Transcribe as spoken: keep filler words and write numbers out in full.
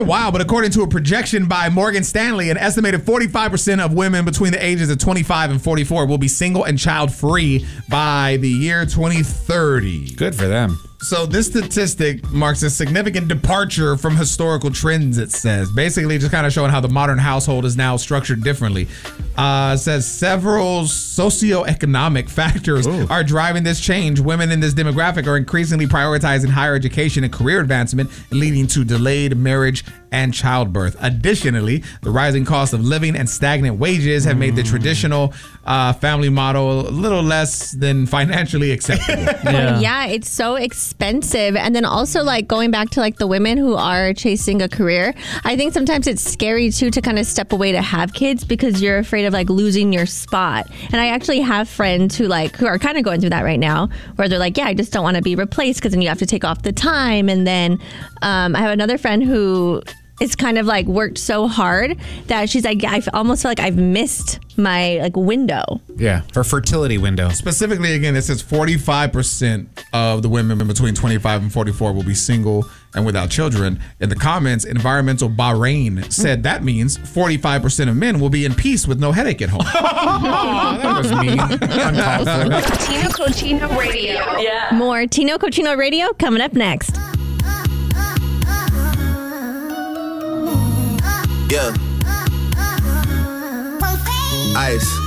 Wow, but according to a projection by Morgan Stanley, an estimated forty-five percent of women between the ages of twenty-five and forty-four will be single and child-free by the year twenty thirty. Good for them. So this statistic marks a significant departure from historical trends, it says. Basically, just kind of showing how the modern household is now structured differently. Uh, it says several socioeconomic factors Ooh. are driving this change. Women in this demographic are increasingly prioritizing higher education and career advancement, leading to delayed marriage and childbirth. Additionally, the rising cost of living and stagnant wages have made the traditional uh, family model a little less than financially acceptable. yeah. yeah, it's so expensive. And then also like going back to like the women who are chasing a career, I think sometimes it's scary too to kind of step away to have kids because you're afraid of like losing your spot. And I actually have friends who like who are kind of going through that right now where they're like, yeah, I just don't want to be replaced because then you have to take off the time. And then um, I have another friend who it's kind of like worked so hard that she's like, I almost feel like I've missed my like window. Yeah, her fertility window. Specifically, again, it says forty-five percent of the women between twenty-five and forty-four will be single and without children. In the comments, Environmental Bahrain said that means forty-five percent of men will be in peace with no headache at home. Oh, that was mean. Uncalled for. Tino Cochino Radio. Yeah. More Tino Cochino Radio coming up next. Yeah. Ice.